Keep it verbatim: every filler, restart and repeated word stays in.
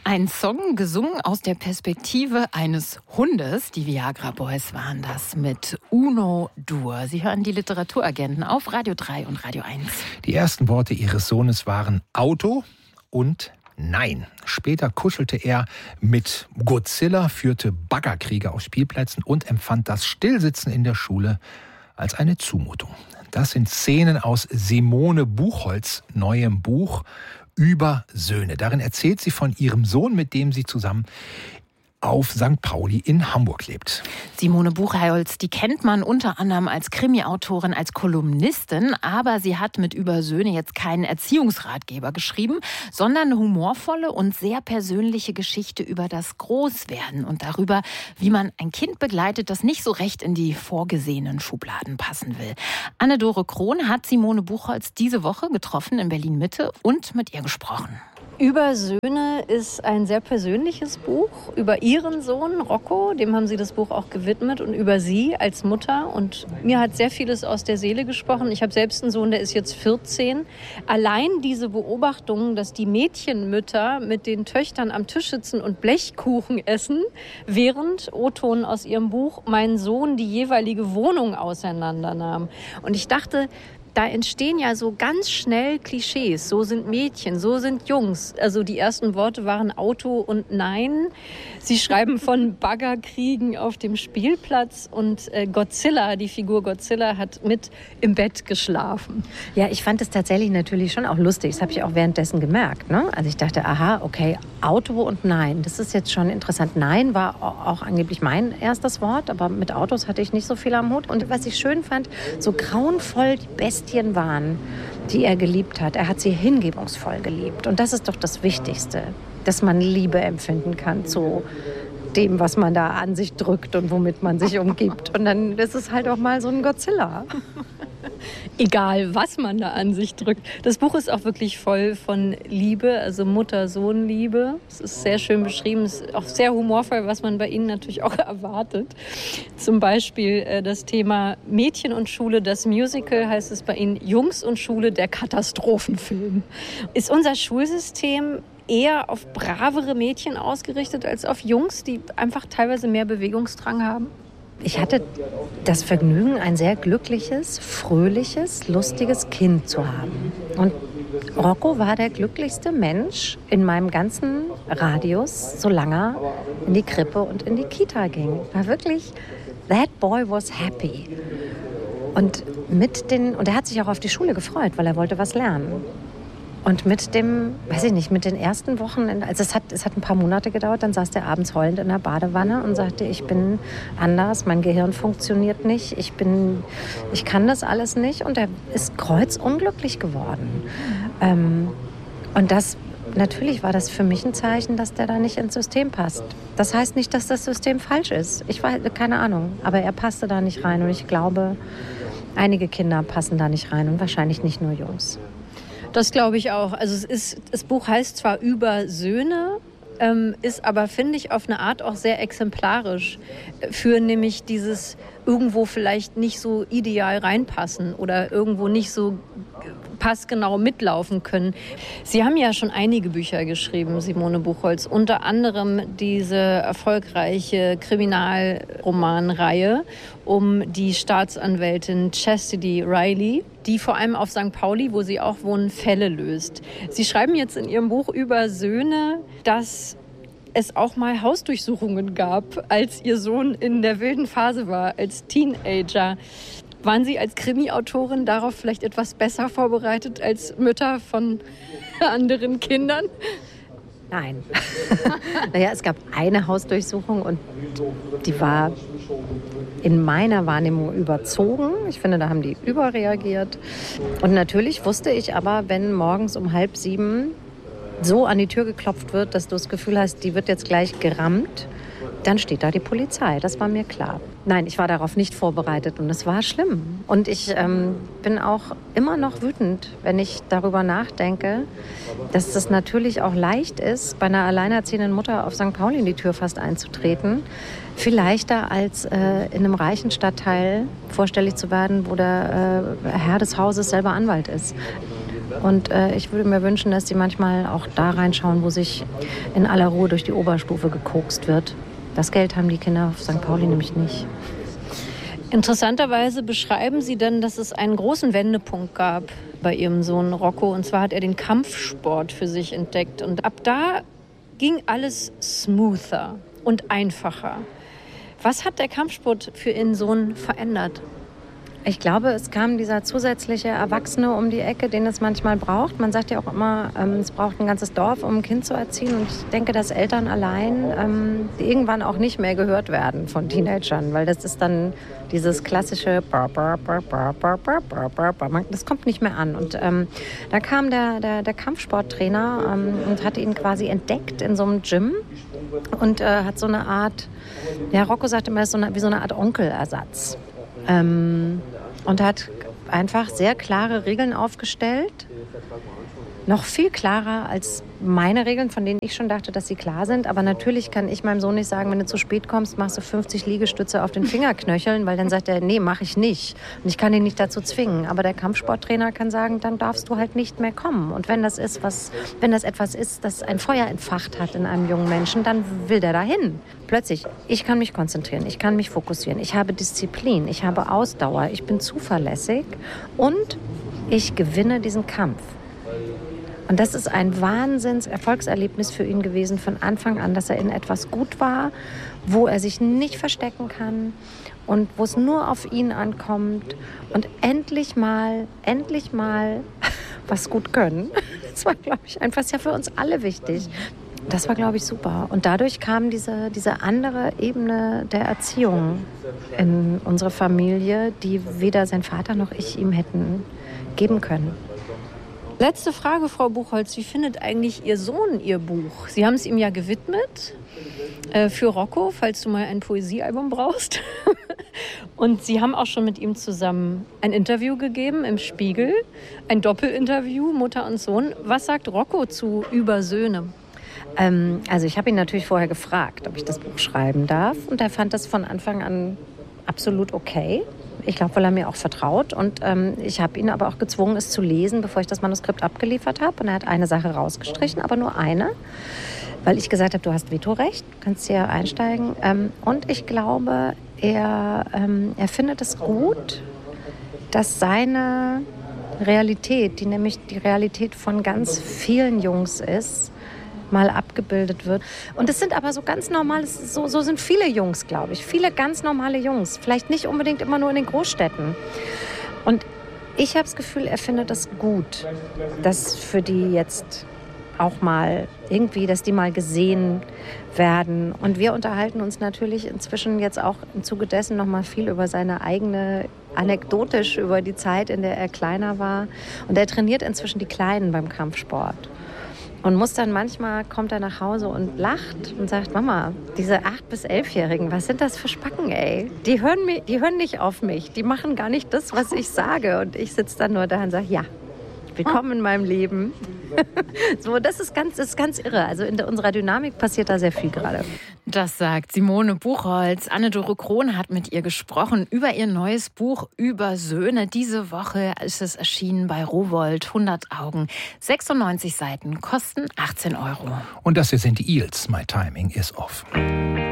Ein Song gesungen aus der Perspektive eines Hundes. Die Viagra Boys waren das mit Uno Dur. Sie hören die Literaturagenten auf Radio drei und Radio eins. Die ersten Worte ihres Sohnes waren Auto und Nein. Später kuschelte er mit Godzilla, führte Baggerkriege auf Spielplätzen und empfand das Stillsitzen in der Schule als eine Zumutung. Das sind Szenen aus Simone Buchholz' neuem Buch über Söhne. Darin erzählt sie von ihrem Sohn, mit dem sie zusammen auf Sankt Pauli in Hamburg lebt. Simone Buchholz, die kennt man unter anderem als Krimi-Autorin, als Kolumnistin, aber sie hat mit Über Söhne jetzt keinen Erziehungsratgeber geschrieben, sondern eine humorvolle und sehr persönliche Geschichte über das Großwerden und darüber, wie man ein Kind begleitet, das nicht so recht in die vorgesehenen Schubladen passen will. Anne-Dore Krohn hat Simone Buchholz diese Woche getroffen in Berlin-Mitte und mit ihr gesprochen. Über Söhne ist ein sehr persönliches Buch über ihren Sohn Rocco, dem haben sie das Buch auch gewidmet, und über sie als Mutter. Und mir hat sehr vieles aus der Seele gesprochen. Ich habe selbst einen Sohn, der ist jetzt vierzehn. Allein diese Beobachtung, dass die Mädchenmütter mit den Töchtern am Tisch sitzen und Blechkuchen essen, während, O-Ton aus ihrem Buch, mein Sohn die jeweilige Wohnung auseinandernahm. Und ich dachte, da entstehen ja so ganz schnell Klischees. So sind Mädchen, so sind Jungs. Also die ersten Worte waren Auto und Nein. Sie schreiben von Baggerkriegen auf dem Spielplatz. Und äh, Godzilla, die Figur Godzilla, hat mit im Bett geschlafen. Ja, ich fand es tatsächlich natürlich schon auch lustig. Das habe ich auch währenddessen gemerkt. Ne? Also ich dachte, aha, okay, Auto und Nein. Das ist jetzt schon interessant. Nein war auch angeblich mein erstes Wort, aber mit Autos hatte ich nicht so viel am Hut. Und was ich schön fand, so grauenvoll die Bestien waren, die er geliebt hat. Er hat sie hingebungsvoll geliebt. Und das ist doch das Wichtigste, dass man Liebe empfinden kann zu dem, was man da an sich drückt und womit man sich umgibt. Und dann ist es halt auch mal so ein Godzilla. Egal, was man da an sich drückt. Das Buch ist auch wirklich voll von Liebe, also Mutter-Sohn-Liebe. Es ist sehr schön beschrieben, es ist auch sehr humorvoll, was man bei Ihnen natürlich auch erwartet. Zum Beispiel äh, das Thema Mädchen und Schule, das Musical, heißt es bei Ihnen, Jungs und Schule, der Katastrophenfilm. Ist unser Schulsystem eher auf bravere Mädchen ausgerichtet als auf Jungs, die einfach teilweise mehr Bewegungsdrang haben? Ich hatte das Vergnügen, ein sehr glückliches, fröhliches, lustiges Kind zu haben. Und Rocco war der glücklichste Mensch in meinem ganzen Radius, solange er in die Krippe und in die Kita ging. War wirklich, that boy was happy. Und mit den, und er hat sich auch auf die Schule gefreut, weil er wollte was lernen. Und mit dem, weiß ich nicht, mit den ersten Wochen, also es hat, es hat ein paar Monate gedauert, dann saß der abends heulend in der Badewanne und sagte, ich bin anders, mein Gehirn funktioniert nicht, ich bin, ich kann das alles nicht, und er ist kreuzunglücklich geworden. Ähm, und das, natürlich war das für mich ein Zeichen, dass der da nicht ins System passt. Das heißt nicht, dass das System falsch ist. Ich weiß, keine Ahnung, aber er passte da nicht rein, und ich glaube, einige Kinder passen da nicht rein und wahrscheinlich nicht nur Jungs. Das glaube ich auch. Also es ist, das Buch heißt zwar Über Söhne, ähm, ist aber, finde ich, auf eine Art auch sehr exemplarisch für nämlich dieses irgendwo vielleicht nicht so ideal reinpassen oder irgendwo nicht so passgenau mitlaufen können. Sie haben ja schon einige Bücher geschrieben, Simone Buchholz, unter anderem diese erfolgreiche Kriminalromanreihe um die Staatsanwältin Chastity Riley, die vor allem auf Sankt Pauli, wo sie auch wohnen, Fälle löst. Sie schreiben jetzt in Ihrem Buch Über Söhne, dass es auch mal Hausdurchsuchungen gab, als Ihr Sohn in der wilden Phase war, als Teenager. Waren Sie als Krimi-Autorin darauf vielleicht etwas besser vorbereitet als Mütter von anderen Kindern? Nein. Naja, es gab eine Hausdurchsuchung und die war in meiner Wahrnehmung überzogen. Ich finde, da haben die überreagiert. Und natürlich wusste ich aber, wenn morgens um halb sieben so an die Tür geklopft wird, dass du das Gefühl hast, die wird jetzt gleich gerammt, dann steht da die Polizei. Das war mir klar. Nein, ich war darauf nicht vorbereitet und es war schlimm. Und ich ähm, bin auch immer noch wütend, wenn ich darüber nachdenke, dass es natürlich auch leicht ist, bei einer alleinerziehenden Mutter auf Sankt Pauli in die Tür fast einzutreten. Viel leichter als äh, in einem reichen Stadtteil vorstellig zu werden, wo der äh, Herr des Hauses selber Anwalt ist. Und äh, ich würde mir wünschen, dass die manchmal auch da reinschauen, wo sich in aller Ruhe durch die Oberstufe gekokst wird. Das Geld haben die Kinder auf Sankt Pauli nämlich nicht. Interessanterweise beschreiben Sie dann, dass es einen großen Wendepunkt gab bei Ihrem Sohn Rocco. Und zwar hat er den Kampfsport für sich entdeckt. Und ab da ging alles smoother und einfacher. Was hat der Kampfsport für Ihren Sohn verändert? Ich glaube, es kam dieser zusätzliche Erwachsene um die Ecke, den es manchmal braucht. Man sagt ja auch immer, ähm, es braucht ein ganzes Dorf, um ein Kind zu erziehen. Und ich denke, dass Eltern allein ähm, irgendwann auch nicht mehr gehört werden von Teenagern, weil das ist dann dieses klassische das kommt nicht mehr an. Und ähm, da kam der, der, der Kampfsporttrainer ähm, und hatte ihn quasi entdeckt in so einem Gym und äh, hat so eine Art, ja, Rocco sagte immer, das ist so eine, wie so eine Art Onkelersatz. Ähm, und hat einfach sehr klare Regeln aufgestellt. Noch viel klarer als meine Regeln, von denen ich schon dachte, dass sie klar sind. Aber natürlich kann ich meinem Sohn nicht sagen, wenn du zu spät kommst, machst du fünfzig Liegestütze auf den Fingerknöcheln, weil dann sagt er, nee, mache ich nicht. Und ich kann ihn nicht dazu zwingen. Aber der Kampfsporttrainer kann sagen, dann darfst du halt nicht mehr kommen. Und wenn das ist, was, wenn das etwas ist, das ein Feuer entfacht hat in einem jungen Menschen, dann will der dahin. Plötzlich, ich kann mich konzentrieren, ich kann mich fokussieren, ich habe Disziplin, ich habe Ausdauer, ich bin zuverlässig und ich gewinne diesen Kampf. Und das ist ein Wahnsinns-Erfolgserlebnis für ihn gewesen von Anfang an, dass er in etwas gut war, wo er sich nicht verstecken kann und wo es nur auf ihn ankommt und endlich mal, endlich mal was gut können. Das war, glaube ich, einfach ja für uns alle wichtig. Das war, glaube ich, super. Und dadurch kam diese, diese andere Ebene der Erziehung in unsere Familie, die weder sein Vater noch ich ihm hätten geben können. Letzte Frage, Frau Buchholz. Wie findet eigentlich Ihr Sohn Ihr Buch? Sie haben es ihm ja gewidmet äh, für Rocco, falls du mal ein Poesiealbum brauchst. Und Sie haben auch schon mit ihm zusammen ein Interview gegeben im Spiegel. Ein Doppelinterview, Mutter und Sohn. Was sagt Rocco zu Über Söhne? Ähm, also ich habe ihn natürlich vorher gefragt, ob ich das Buch schreiben darf. Und er fand das von Anfang an absolut okay. Ich glaube, weil er mir auch vertraut. Und ähm, ich habe ihn aber auch gezwungen, es zu lesen, bevor ich das Manuskript abgeliefert habe. Und er hat eine Sache rausgestrichen, aber nur eine. Weil ich gesagt habe, du hast Vetorecht, kannst hier einsteigen. Ähm, und ich glaube, er, ähm, er findet es gut, dass seine Realität, die nämlich die Realität von ganz vielen Jungs ist, mal abgebildet wird. Und es sind aber so ganz normale, so, so sind viele Jungs, glaube ich. Viele ganz normale Jungs. Vielleicht nicht unbedingt immer nur in den Großstädten. Und ich habe das Gefühl, er findet es gut, dass für die jetzt auch mal irgendwie, dass die mal gesehen werden. Und wir unterhalten uns natürlich inzwischen jetzt auch im Zuge dessen noch mal viel über seine eigene, anekdotisch über die Zeit, in der er kleiner war. Und er trainiert inzwischen die Kleinen beim Kampfsport. Und muss dann manchmal, kommt er nach Hause und lacht und sagt, Mama, diese acht- bis elfjährigen, was sind das für Spacken, ey? Die hören, mich, die hören nicht auf mich, die machen gar nicht das, was ich sage. Und ich sitze dann nur da und sage, ja, willkommen in meinem Leben. So, das ist ganz, das ist ganz irre. Also in unserer Dynamik passiert da sehr viel gerade. Das sagt Simone Buchholz. Anne-Dore Krohn hat mit ihr gesprochen über ihr neues Buch Über Söhne. Diese Woche ist es erschienen bei Rowohlt. hundert Augen. sechsundneunzig Seiten, kosten achtzehn Euro. Und das hier sind die Eels. My timing is off.